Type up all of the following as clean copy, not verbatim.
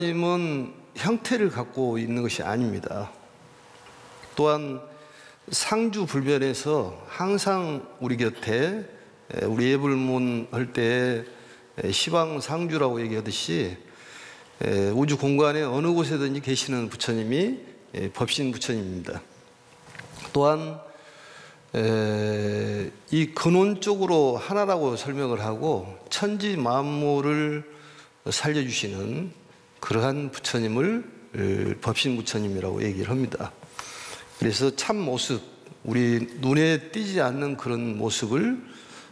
하나님은 형태를 갖고 있는 것이 아닙니다. 또한 상주불변에서 항상 우리 곁에 우리 예불문 할 때 시방상주라고 얘기하듯이 우주 공간의 어느 곳에든지 계시는 부처님이 법신 부처님입니다. 또한 이 근원적으로 하나라고 설명을 하고 천지 만물을 살려주시는 그러한 부처님을 법신 부처님이라고 얘기를 합니다. 그래서 참 모습, 우리 눈에 띄지 않는 그런 모습을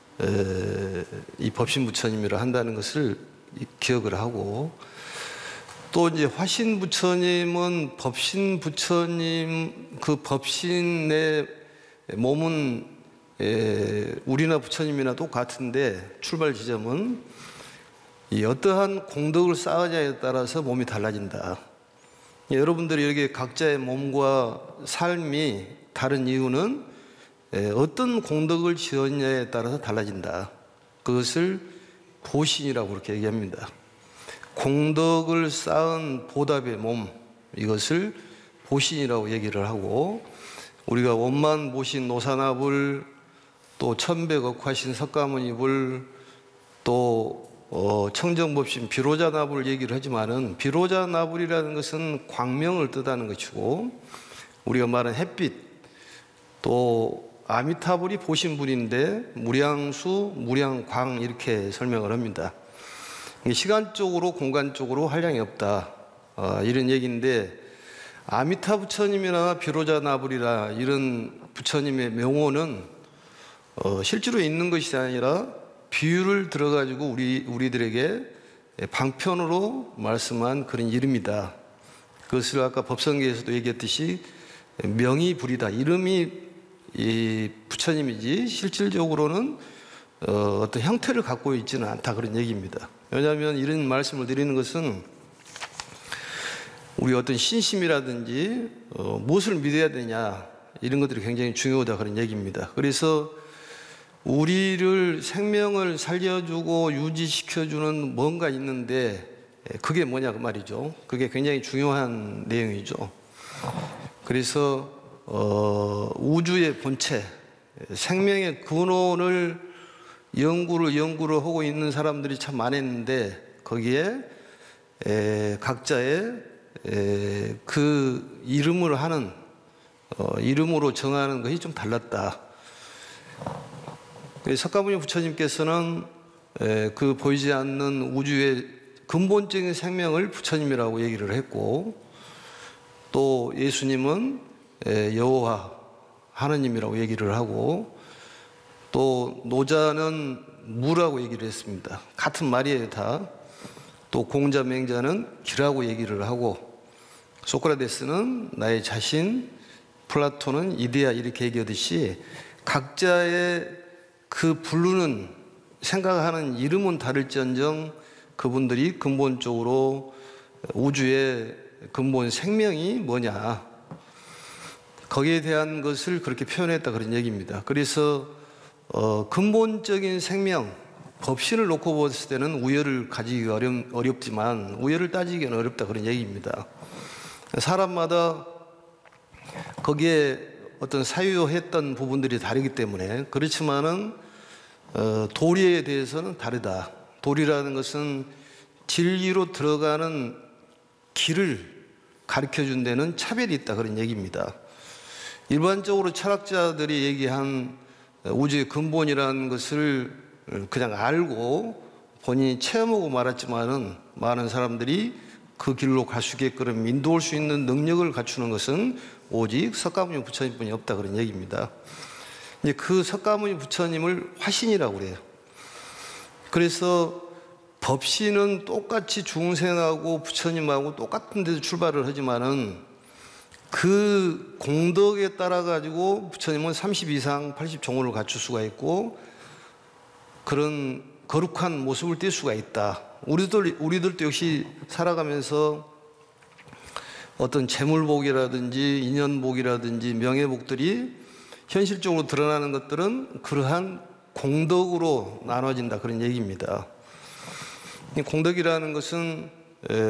이 법신 부처님이라 한다는 것을 기억을 하고, 또 이제 화신 부처님은 법신 부처님, 그 법신의 몸은 우리나 부처님이나 똑같은데 출발 지점은 이 어떠한 공덕을 쌓느냐에 따라서 몸이 달라진다. 여러분들이 이렇게 각자의 몸과 삶이 다른 이유는 어떤 공덕을 지었냐에 따라서 달라진다. 그것을 보신이라고 그렇게 얘기합니다. 공덕을 쌓은 보답의 몸, 이것을 보신이라고 얘기를 하고, 우리가 원만 보신 노사나불, 또 천백억화신 석가모니불, 또 청정법신 비로자나불 얘기를 하지만은, 비로자나불이라는 것은 광명을 뜻하는 것이고, 우리가 말하는 햇빛, 또 아미타불이 보신불인데 무량수, 무량광 이렇게 설명을 합니다. 시간적으로 공간적으로 한량이 없다, 이런 얘기인데, 아미타 부처님이나 비로자나불이라 이런 부처님의 명호는 실제로 있는 것이 아니라 비유를 들어가지고 우리들에게 방편으로 말씀한 그런 이름이다. 그것을 아까 법성계에서도 얘기했듯이 명이 불이다. 이름이 이 부처님이지 실질적으로는 어떤 형태를 갖고 있지는 않다, 그런 얘기입니다. 왜냐하면 이런 말씀을 드리는 것은 우리 어떤 신심이라든지 무엇을 믿어야 되냐, 이런 것들이 굉장히 중요하다, 그런 얘기입니다. 그래서 우리를 생명을 살려주고 유지시켜주는 뭔가 있는데 그게 뭐냐 그 말이죠. 그게 굉장히 중요한 내용이죠. 그래서 우주의 본체, 생명의 근원을 연구를 하고 있는 사람들이 참 많았는데, 거기에 각자의 그 이름을 하는 이름으로 정하는 것이 좀 달랐다. 석가모니 부처님께서는 그 보이지 않는 우주의 근본적인 생명을 부처님이라고 얘기를 했고, 또 예수님은 여호와 하느님이라고 얘기를 하고, 또 노자는 무라고 얘기를 했습니다. 같은 말이에요, 다. 또 공자 맹자는 기라고 얘기를 하고, 소크라테스는 나의 자신, 플라톤은 이데아, 이렇게 얘기하듯이 각자의 그 부르는 생각하는 이름은 다를지언정 그분들이 근본적으로 우주의 근본 생명이 뭐냐, 거기에 대한 것을 그렇게 표현했다, 그런 얘기입니다. 그래서 근본적인 생명, 법신을 놓고 봤을 때는 우열을 가지기가 어렵지만 우열을 따지기는 어렵다, 그런 얘기입니다. 사람마다 거기에 어떤 사유했던 부분들이 다르기 때문에, 그렇지만은 도리에 대해서는 다르다. 도리라는 것은 진리로 들어가는 길을 가르쳐 준 데는 차별이 있다, 그런 얘기입니다. 일반적으로 철학자들이 얘기한 우주의 근본이라는 것을 그냥 알고 본인이 체험하고 말았지만은, 많은 사람들이 그 길로 갈 수 있게끔 인도할 수 있는 능력을 갖추는 것은 오직 석가모니 부처님뿐이 없다, 그런 얘기입니다. 이제 그 석가모니 부처님을 화신이라고 그래요. 그래서 법신은 똑같이 중생하고 부처님하고 똑같은 데서 출발을 하지만은 그 공덕에 따라 가지고 부처님은 30 이상 80종호를 갖출 수가 있고 그런 거룩한 모습을 띌 수가 있다. 우리들도 역시 살아가면서 어떤 재물복이라든지 인연복이라든지 명예복들이 현실적으로 드러나는 것들은 그러한 공덕으로 나눠진다, 그런 얘기입니다. 공덕이라는 것은